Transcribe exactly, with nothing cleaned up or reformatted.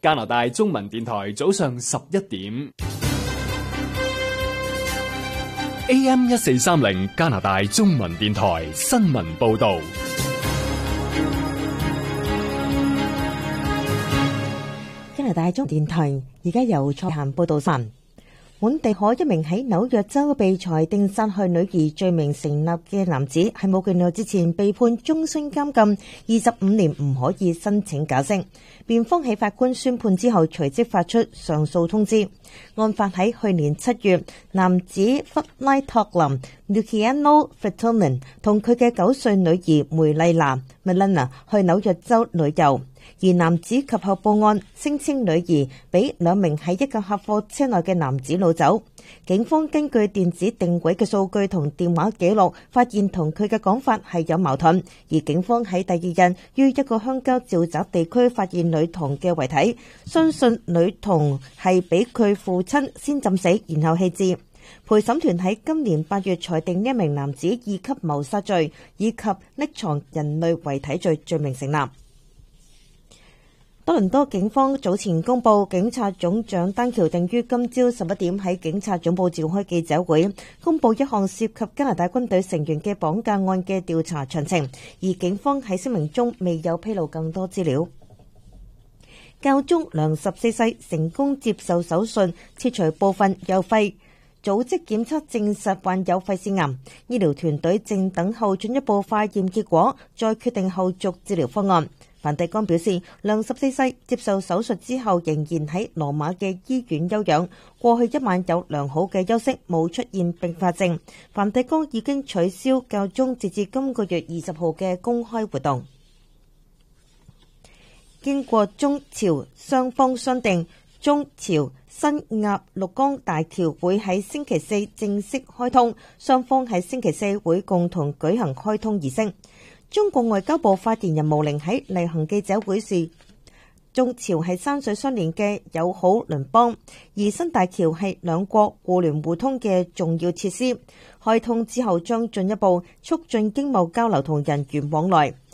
加拿大中文電台早上十一點 ，A M 一四三零加拿大中文電台新聞報道。 加拿大中文電台而家由蔡涵報道翻。本地可一名喺紐約州被裁定殺害女兒罪名成立嘅男子，喺冇幾耐之前被判終身監禁，二十五年唔可以申請假釋。辯方喺法官宣判之後，隨即發出上訴通知。案發喺去年七月，男子弗拉托林 Luciano Fratellin 同佢嘅九歲女兒梅麗娜 Melina 去紐約州旅遊。而男子及後報案，聲稱女兒俾兩名喺一架客貨車內嘅男子擄走。警方根據電子定位嘅數據同電話記錄，發現同佢嘅講法係有矛盾。而警方喺第二日於一個鄉郊沼澤地區發現女童嘅遺體，相信女童係俾佢父親先浸死，然後棄置。陪審團喺今年八月裁定呢一名男子二級謀殺罪以及匿藏人類遺體罪罪名成立。多倫多警方早前公布，警察總長丹橋定於今朝十一點喺警察總部召開記者會，公布一項涉及加拿大軍隊成員嘅綁架案嘅調查詳情，而警方喺聲明中未有披露更多資料。教宗良十四世成功接受手術，切除部分右肺，組織檢測證實患有肺腺癌，醫療團隊正等候進一步化驗結果，再決定後續治療方案。梵蒂岡表示，良十四世接受手術之後仍然喺羅馬嘅醫院休養，過去一晚有良好嘅休息，冇出現併發症。梵蒂岡已經取消教宗截至今個月二十號嘅公開活動。經過中朝雙方商定，中朝新鴨綠江大橋會喺星期四正式開通，雙方喺星期四會共同舉行開通儀式。中國外交部發言人毛寧喺例行記者會時，中朝係山水相連嘅友好鄰邦，而新大橋係兩國互聯互通嘅重要設施。開通之後將進一步促進經貿交流同人員往來。